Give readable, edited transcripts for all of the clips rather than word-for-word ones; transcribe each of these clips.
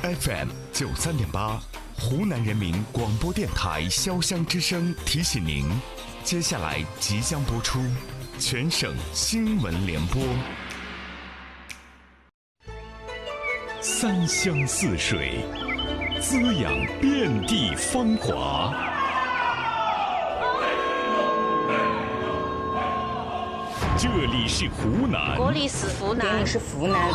FM 93.8，湖南人民广播电台潇湘之声提醒您，接下来即将播出全省新闻联播。三湘四水，滋养遍地芳华。这里是湖南， 这里是湖南，这里是湖南，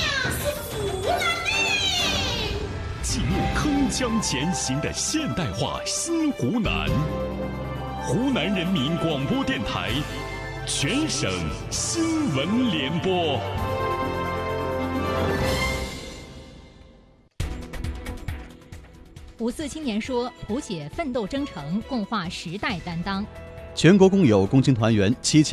记录铿锵前行的现代化新湖南。湖南人民广播电台全省新闻联播。 5·4青年说，谱写奋斗征程，共话时代担当。 全国共有共青团员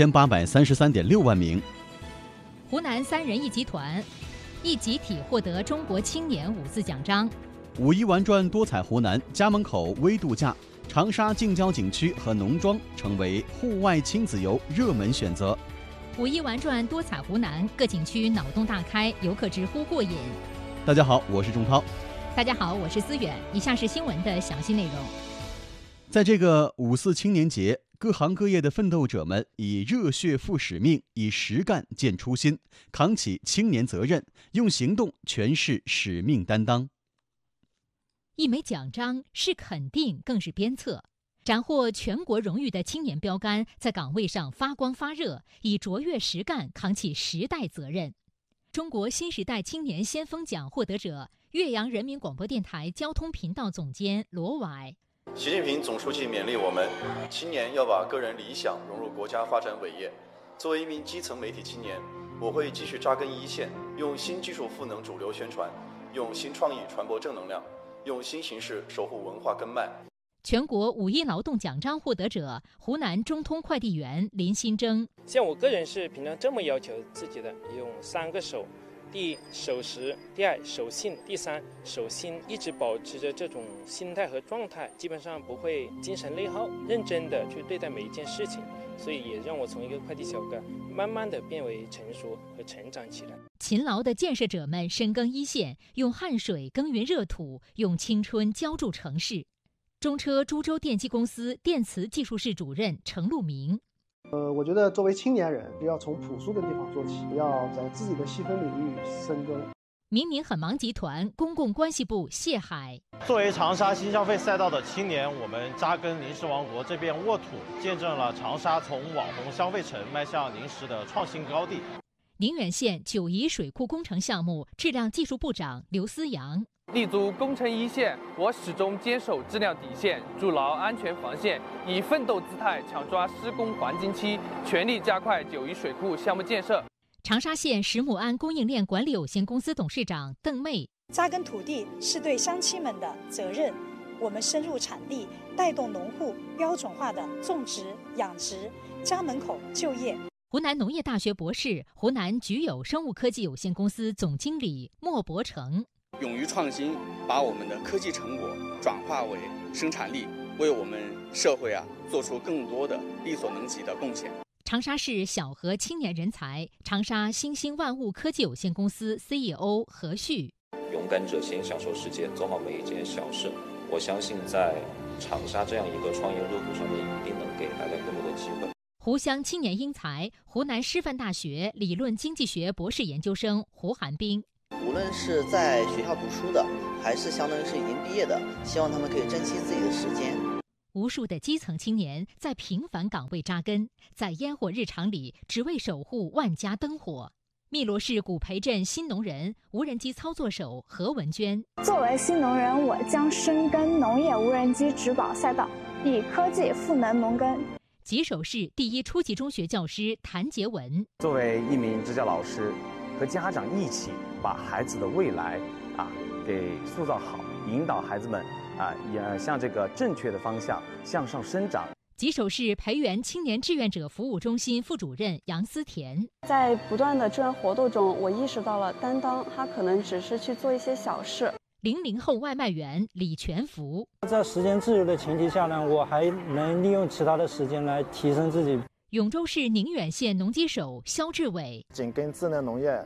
7833.6万名。 湖南3人1集团一集体获得中国青年5·4奖章。 5·1玩转多彩湖南，家门口微度假，长沙近郊景区和农庄成为户外亲子游热门选择。 5·1玩转多彩湖南，各景区脑洞大开，游客直呼过瘾。 大家好，我是钟涛。 大家好，我是思远。以下是新闻的详细内容。 在这个5·4青年节，各行各业的奋斗者们以热血赴使命，以实干见初心，扛起青年责任，用行动诠释使命担当。 一枚奖章是肯定，更是鞭策。斩获全国荣誉的青年标杆在岗位上发光发热，以卓越实干扛起时代责任。中国新时代青年先锋奖获得者，岳阳人民广播电台交通频道总监罗伟。 习近平总书记勉励我们，青年要把个人理想融入国家发展伟业。作为一名基层媒体青年，我会继续扎根一线，用新技术赋能主流宣传，用新创意传播正能量，用新形式守护文化根脉。 全国5·1劳动奖章获得者，湖南中通快递员林新征。 像我个人是平常这么要求自己的，用3个守。第一，守时；第二，守信；第三，守心。一直保持着这种心态和状态，基本上不会精神内耗，认真的去对待每一件事情，所以也让我从一个快递小哥慢慢的变为成熟和成长起来。 勤劳的建设者们深耕一线，用汗水耕耘热土，用青春浇筑城市。中车株洲电机公司电磁技术室主任程路明。 我觉得作为青年人，要从朴素的地方做起，要在自己的细分领域深耕。 明明很忙集团公共关系部谢海。 作为长沙新消费赛道的青年，我们扎根零食王国这片沃土，见证了长沙从网红消费城迈向零食的创新高地。 宁远县九宜水库工程项目质量技术部长刘思阳。 立足工程一线，我始终坚守质量底线，筑牢安全防线，以奋斗姿态抢抓施工黄金期，全力加快九宜水库项目建设。 长沙县石木安供应链管理有限公司董事长邓妹。 扎根土地是对乡亲们的责任，我们深入产地，带动农户标准化的种植养殖，家门口就业。 湖南农业大学博士、湖南菊友生物科技有限公司总经理莫伯成。 勇于创新，把我们的科技成果转化为生产力，为我们社会做出更多的力所能及的贡献。 长沙市小河青年人才，长沙新兴万物科技有限公司 CEO 何旭。 勇敢者先享受世界，做好每一件小事。我相信在长沙这样一个创业热土上面，一定能给大家更多的机会。 湖湘青年英才，湖南师范大学理论经济学博士研究生胡寒冰。 无论是在学校读书的，还是相当于是已经毕业的，希望他们可以珍惜自己的时间。 无数的基层青年在平凡岗位扎根，在烟火日常里只为守护万家灯火。汨罗市古培镇新农人无人机操作手何文娟。 作为新农人，我将深耕农业无人机植保赛道，以科技赋能农耕。 吉首市第1初级中学教师谭杰文。 作为一名支教老师，和家长一起把孩子的未来给塑造好，引导孩子们也向这个正确的方向向上生长。 吉首市培元青年志愿者服务中心副主任杨思田。 在不断的志愿活动中，我意识到了担当，他可能只是去做一些小事。 00后外卖员李全福。 在时间自由的前提下呢，我还能利用其他的时间来提升自己。 永州市宁远县农机手肖志伟。 紧跟智能农业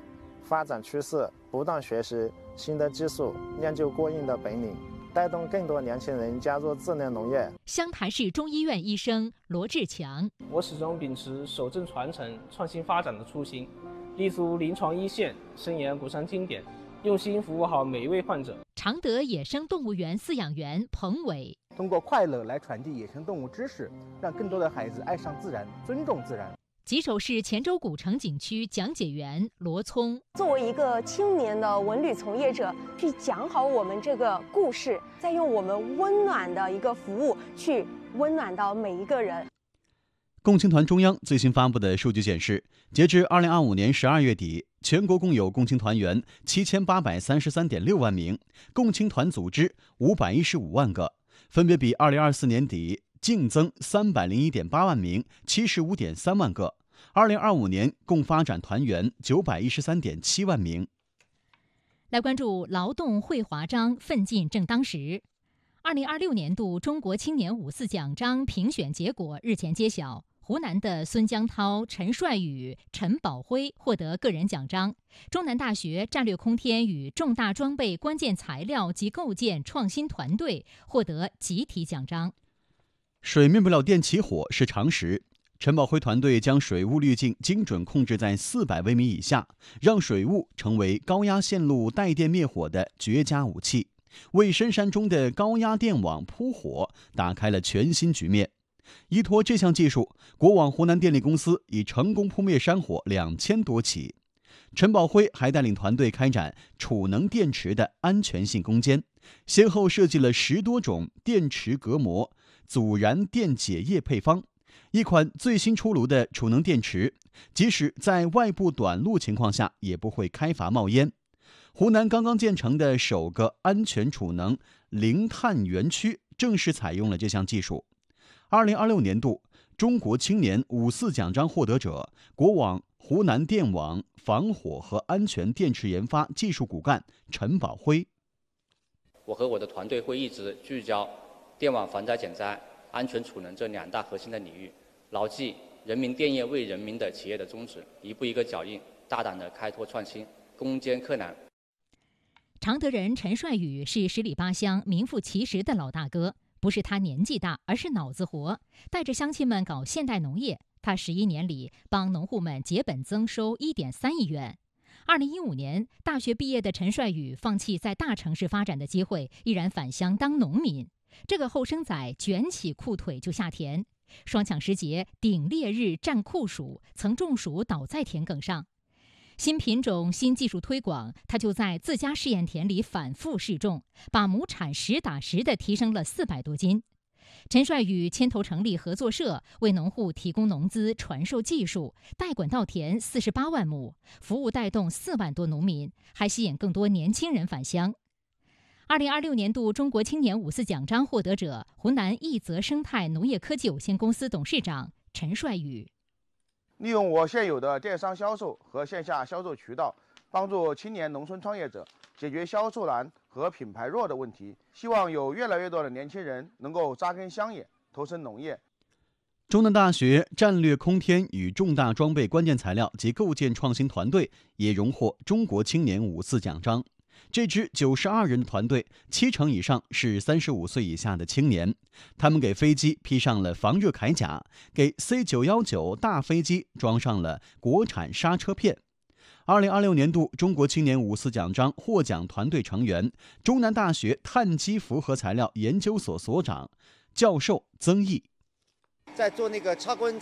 发展趋势，不断学习新的技术，练就过硬的本领，带动更多年轻人加入智能农业。 湘潭市中医院医生罗志强， 我始终秉持守正传承、创新发展的初心，立足临床一线，深研古商经典，用心服务好每一位患者。 常德野生动物园饲养员彭伟， 通过快乐来传递野生动物知识，让更多的孩子爱上自然，尊重自然。 吉首市黔州古城景区讲解员罗聪， 作为一个青年的文旅从业者，去讲好我们这个故事，再用我们温暖的一个服务去温暖到每一个人。 共青团中央最新发布的数据显示，截至2025年12月底，全国共有共青团员7833.6万名，共青团组织515万个，分别比2024年底净增301.8万名、75.3万个。2025年共发展团员913.7万名。 来关注劳动会华章奋进正当时。2026年度中国青年5·4奖章评选结果日前揭晓，湖南的孙江涛、陈帅宇、陈宝辉获得个人奖章，中南大学战略空天与重大装备关键材料及构建创新团队获得集体奖章。 水灭不了电起火是常识，陈宝辉团队将水雾滤镜精准控制在400微米以下，让水雾成为高压线路带电灭火的绝佳武器，为深山中的高压电网扑火打开了全新局面。依托这项技术，国网湖南电力公司已成功扑灭山火2000多起。陈宝辉还带领团队开展储能电池的安全性攻坚，先后设计了10多种电池隔膜、阻燃电解液配方。一款最新出炉的储能电池，即使在外部短路情况下也不会开阀冒烟。湖南刚刚建成的首个安全储能零碳园区正式采用了这项技术。2026年度中国青年5·4奖章获得者，国网湖南电网防火和安全电池研发技术骨干陈宝辉。 我和我的团队会一直聚焦电网防灾减灾、安全储能这2大核心的领域，牢记人民电业为人民的企业的宗旨，一步一个脚印，大胆的开拓创新，攻坚克难。 常德人陈帅宇是十里八乡名副其实的老大哥，不是他年纪大，而是脑子活，带着乡亲们搞现代农业。他11年里帮农户们结本增收1.3亿元。2015年，大学毕业的陈帅宇放弃在大城市发展的机会，毅然返乡当农民。这个后生仔卷起裤腿就下田，双抢时节，顶烈日战酷暑，曾中暑倒在田埂上。新品种、新技术推广，他就在自家试验田里反复试种，把亩产实打实的提升了400多斤。陈帅宇牵头成立合作社，为农户提供农资、传授技术，代管稻田48万亩，服务带动4万多农民，还吸引更多年轻人返乡。2026年度中国青年5·4奖章获得者，湖南益泽生态农业科技有限公司董事长陈帅宇。 利用我现有的电商销售和线下销售渠道，帮助青年农村创业者解决销售难和品牌弱的问题。希望有越来越多的年轻人能够扎根乡野，投身农业。 中南大学战略空天与重大装备关键材料及构建创新团队也荣获中国青年5·4奖章。这支92人的团队，7成以上是35岁以下的青年。他们给飞机披上了防热铠甲，给 C919 大飞机装上了国产刹车片。2026年度中国青年5·4奖章获奖团队成员，中南大学碳基复合材料研究所所长、教授曾毅。 在做那个插关